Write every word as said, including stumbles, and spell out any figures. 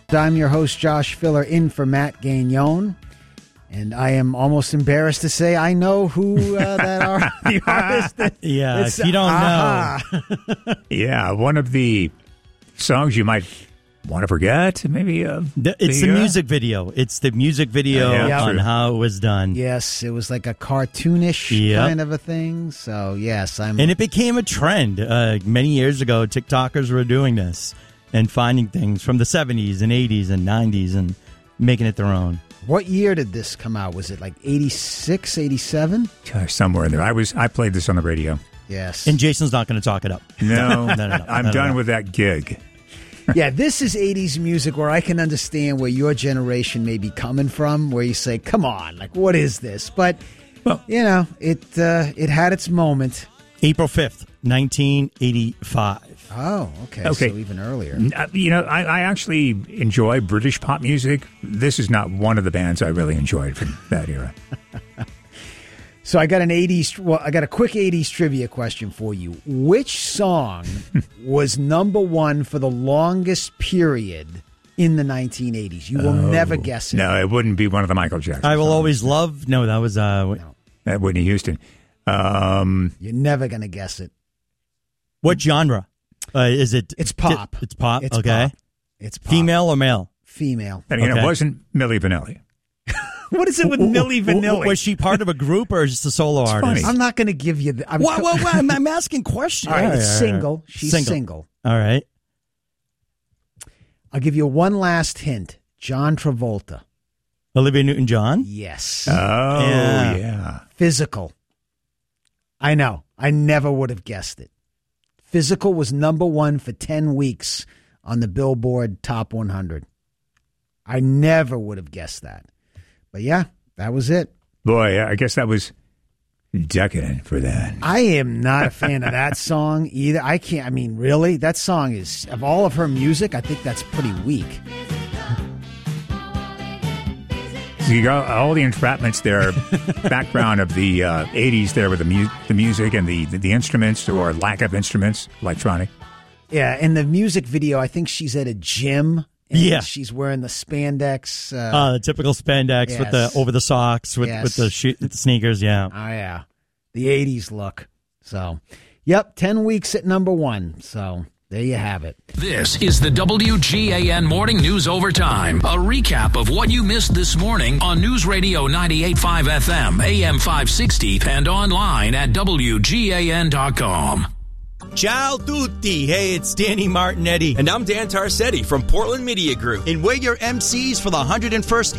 I'm your host, Josh Filler, in for Matt Gagnon. And I am almost embarrassed to say I know who uh, that are. The artist. That, yeah, if you don't uh, know. Yeah, one of the songs you might want to forget, maybe. Uh, the, it's the, the uh, music video. It's the music video yeah, yeah, on true. how it was done. Yes, it was like a cartoonish Yep. kind of a thing. So, yes, I'm... And it became a trend. Uh, many years ago, TikTokers were doing this and finding things from the seventies and eighties and nineties and making it their own. What year did this come out? Was it like eighty-six, eighty-seven? Gosh, somewhere in there. I was. I played this on the radio. Yes. And Jason's not going to talk it up. No, no, no, no, I'm no, no, done no. with that gig. Yeah, this is eighties music where I can understand where your generation may be coming from, where you say, come on, like, what is this? But, Well, you know, it uh, it had its moment. April fifth, nineteen eighty-five. Oh, okay. Okay. So even earlier. Uh, You know, I, I actually enjoy British pop music. This is not one of the bands I really enjoyed from that era. So I got an eighties, well, I got a quick eighties trivia question for you. Which song was number one for the longest period in the nineteen eighties? You will Oh, never guess it. No, it wouldn't be one of the Michael Jackson I will songs. always love. No, that was. Uh, No. At Whitney Houston. Um, You're never going to guess it. What genre? Uh, is it? It's pop. It's pop. It's okay. pop. It's pop. Female or male? Female. and again, Okay. it wasn't Milli Vanilli. What is it with Milli W- Vanilli? Was she part of a group or just a solo It's artist? funny. I'm not going to give you the... I'm What? What? What? I'm, I'm asking questions. All right, it's All right, single. all right. She's Single. single. All right. I'll give you one last hint. John Travolta. Olivia Newton-John. Yes. Oh, Yeah. yeah. Physical. I know. I never would have guessed it. Physical was number one for ten weeks on the Billboard Top one hundred. I never would have guessed that. But yeah, that was it. Boy, I guess that was decadent for that. I am not a fan of that song either. I can't, I mean, really? That song is, of all of her music, I think that's pretty weak. So you got all the entrapments there, background of the uh, eighties there with the, mu- the music and the, the, the instruments or lack of instruments, electronic. Yeah, in the music video, I think she's at a gym. And Yeah. she's wearing the spandex. Uh, Uh, the typical spandex with the yes. over the socks with Yes. with the, shoe, with the sneakers. Yeah. Oh, yeah. The eighties look. So, yep, ten weeks at number one. So, there you have it. This is the W G A N Morning News Overtime. A recap of what you missed this morning on News Radio ninety-eight point five F M, A M five sixty, and online at W G A N dot com. Ciao tutti. Hey, it's Danny Martinetti. And I'm Dan Tarsetti from Portland Media Group. And we're your M Cs for the one hundred first